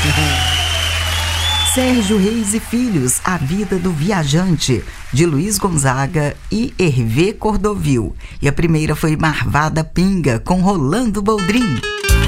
Sérgio Reis e Filhos, A Vida do Viajante, de Luiz Gonzaga e Hervé Cordovil. E a primeira foi Marvada Pinga, com Rolando Boldrin.